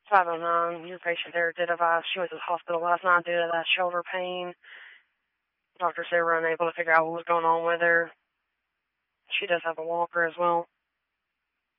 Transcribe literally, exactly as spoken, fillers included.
five oh nine, your patient there did advise she went to the hospital last night due to that shoulder pain. Doctors, they were unable to figure out what was going on with her. She does have a walker as well.